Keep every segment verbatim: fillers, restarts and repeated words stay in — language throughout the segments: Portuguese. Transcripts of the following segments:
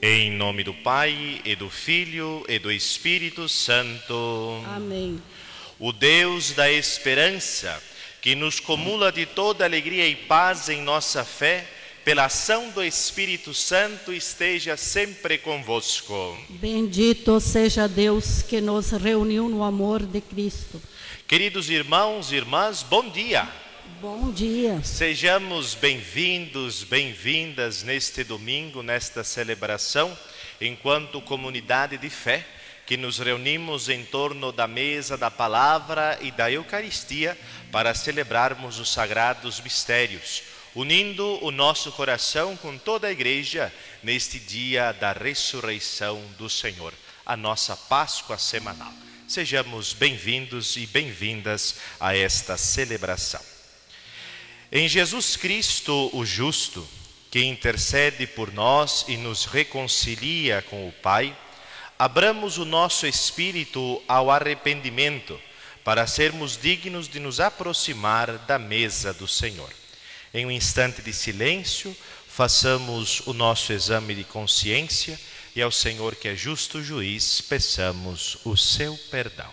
Em nome do Pai, e do Filho, e do Espírito Santo. Amém. O Deus da esperança, que nos comula de toda alegria e paz em nossa fé, pela ação do Espírito Santo, esteja sempre convosco. Bendito seja Deus que nos reuniu no amor de Cristo. Queridos irmãos e irmãs, bom dia. Bom dia. Sejamos bem-vindos, bem-vindas neste domingo, nesta celebração, enquanto comunidade de fé, que nos reunimos em torno da mesa da palavra e da Eucaristia para celebrarmos os sagrados mistérios, unindo o nosso coração com toda a igreja neste dia da ressurreição do Senhor, a nossa Páscoa semanal. Sejamos bem-vindos e bem-vindas a esta celebração. Em Jesus Cristo, o justo, que intercede por nós e nos reconcilia com o Pai, abramos o nosso espírito ao arrependimento, para sermos dignos de nos aproximar da mesa do Senhor. Em um instante de silêncio, façamos o nosso exame de consciência e ao Senhor, que é justo juiz, peçamos o seu perdão.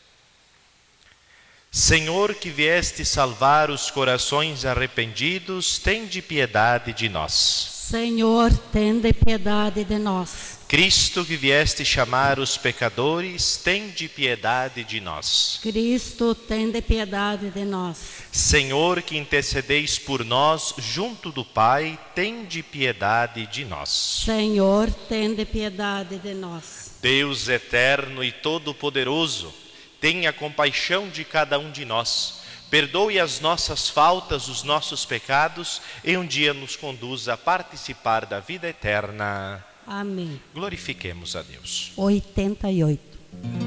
Senhor, que vieste salvar os corações arrependidos, tende piedade de nós. Senhor, tende piedade de nós. Cristo, que vieste chamar os pecadores, tende piedade de nós. Cristo, tende piedade de nós. Senhor, que intercedeis por nós junto do Pai, tende piedade de nós. Senhor, tende piedade de nós. Deus eterno e todo-poderoso, tenha compaixão de cada um de nós, perdoe as nossas faltas, os nossos pecados, e um dia nos conduza a participar da vida eterna. Amém. Glorifiquemos a Deus. oitenta e oito.